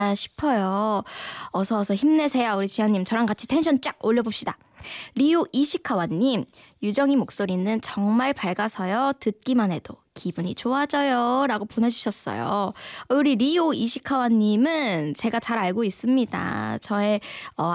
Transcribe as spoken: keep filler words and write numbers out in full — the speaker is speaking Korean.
싶어요. 어서 어서 힘내세요. 우리 지연님 저랑 같이 텐션 쫙 올려봅시다. 리오 이시카와님, 유정이 목소리는 정말 밝아서요. 듣기만 해도 기분이 좋아져요. 라고 보내주셨어요. 우리 리오 이시카와님은 제가 잘 알고 있습니다. 저의 어,